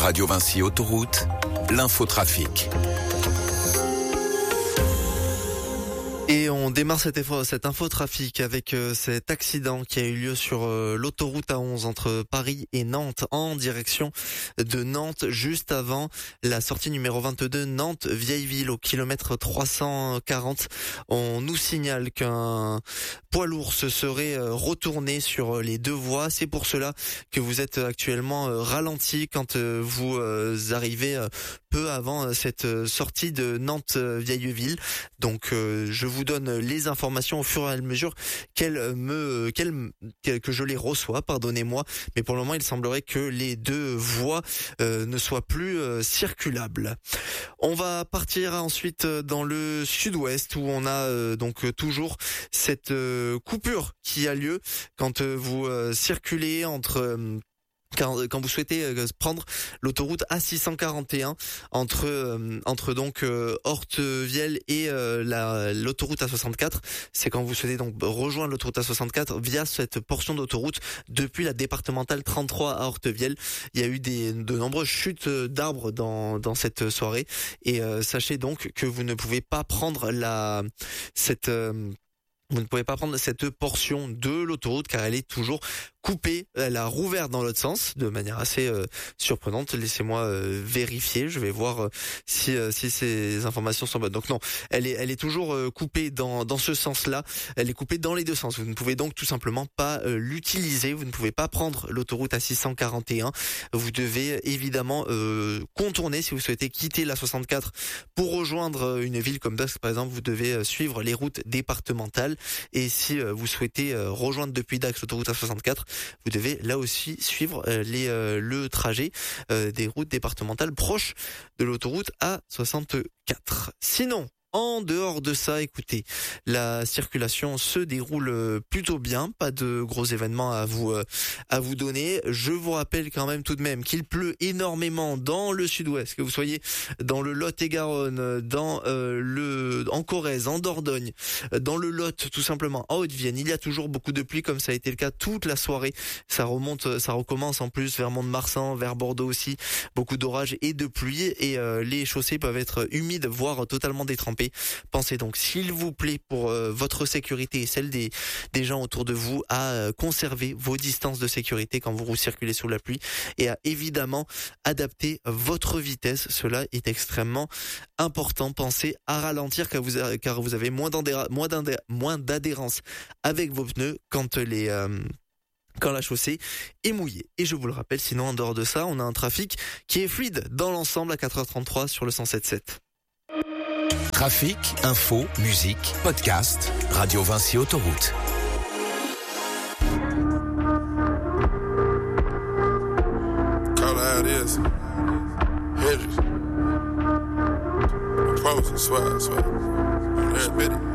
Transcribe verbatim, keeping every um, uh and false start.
Radio Vinci Autoroute, l'infotrafic. Et on démarre cette, info, cette infotrafic avec euh, cet accident qui a eu lieu sur euh, l'autoroute A onze entre Paris et Nantes en direction de Nantes, juste avant la sortie numéro vingt-deux Nantes-Vieilleville au kilomètre trois cent quarante. On nous signale qu'un poids lourd se serait retourné sur les deux voies. C'est pour cela que vous êtes actuellement ralenti quand vous arrivez peu avant cette sortie de Nantes-Vieilleville. Donc je vous donne les informations au fur et à mesure qu'elles me, qu'elles, que je les reçois, pardonnez-moi. Mais pour le moment, il semblerait que les deux voies euh, ne soient plus euh, circulables. On va partir ensuite dans le sud-ouest où on a euh, donc toujours cette euh, coupure qui a lieu quand euh, vous euh, circulez entre... Euh, Quand, quand vous souhaitez prendre l'autoroute A six cent quarante et un entre euh, entre donc euh, Hortevielle et euh, la l'autoroute A soixante-quatre, c'est quand vous souhaitez donc rejoindre l'autoroute A soixante-quatre via cette portion d'autoroute depuis la départementale trente-trois à Hortevielle. Il y a eu des de nombreuses chutes d'arbres dans dans cette soirée et euh, sachez donc que vous ne pouvez pas prendre la cette euh, vous ne pouvez pas prendre cette portion de l'autoroute car elle est toujours coupée. Elle a rouvert dans l'autre sens de manière assez euh, surprenante. Laissez-moi euh, vérifier. Je vais voir euh, si euh, si ces informations sont bonnes. Donc non, elle est elle est toujours euh, coupée dans dans ce sens-là. Elle est coupée dans les deux sens. Vous ne pouvez donc tout simplement pas euh, l'utiliser. Vous ne pouvez pas prendre l'autoroute A six cent quarante et un. Vous devez évidemment euh, contourner si vous souhaitez quitter la soixante-quatre pour rejoindre une ville comme Dax par exemple. Vous devez suivre les routes départementales. Et si euh, vous souhaitez euh, rejoindre depuis Dax l'autoroute A soixante-quatre, vous devez là aussi suivre euh, les, euh, le trajet euh, des routes départementales proches de l'autoroute A soixante-quatre. Sinon, en dehors de ça, écoutez, la circulation se déroule plutôt bien, pas de gros événements à vous à vous donner. Je vous rappelle quand même tout de même qu'il pleut énormément dans le sud-ouest, que vous soyez dans le Lot-et-Garonne, dans euh, le en Corrèze, en Dordogne, dans le Lot, tout simplement en Haute-Vienne. Il y a toujours beaucoup de pluie, comme ça a été le cas toute la soirée. Ça remonte, ça recommence en plus vers Mont-de-Marsan, vers Bordeaux aussi. Beaucoup d'orages et de pluie et euh, les chaussées peuvent être humides, voire totalement détrempées. Pensez donc, s'il vous plaît, pour euh, votre sécurité et celle des, des gens autour de vous, à euh, conserver vos distances de sécurité quand vous circulez sous la pluie et à évidemment adapter votre vitesse. Cela est extrêmement important. Pensez à ralentir car vous, a, car vous avez moins, d'adhéra, moins, d'adhé, moins d'adhérence avec vos pneus quand les... Euh, quand la chaussée est mouillée. Et je vous le rappelle, sinon en dehors de ça, on a un trafic qui est fluide dans l'ensemble à quatre heures trente-trois sur le cent sept sept. Trafic, info, musique, podcast, Radio Vinci Autoroute. Call it how it is. Hendrix. I promise, I swear, I swear. Every minute.